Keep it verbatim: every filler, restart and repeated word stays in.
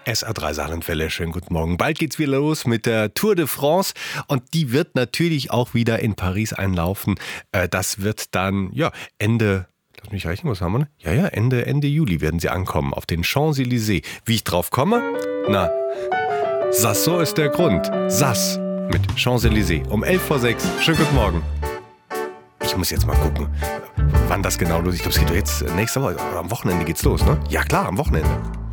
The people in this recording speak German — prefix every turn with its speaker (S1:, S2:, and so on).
S1: S A drei Saarlandwelle, schönen guten Morgen. Bald geht's wieder los mit der Tour de France und die wird natürlich auch wieder in Paris einlaufen. Äh, Das wird dann, ja, Ende, lass mich rechnen, was haben wir? Ja, ja, Ende, Ende Juli werden sie ankommen auf den Champs-Élysées. Wie ich drauf komme? Na, Sasso ist der Grund. Sass mit Champs-Élysées um elf vor sechs. Schönen guten Morgen. Ich muss jetzt mal gucken, wann das genau los ist. Ich glaube, es geht jetzt nächste Woche, oder am Wochenende geht's los, ne? Ja klar, am Wochenende.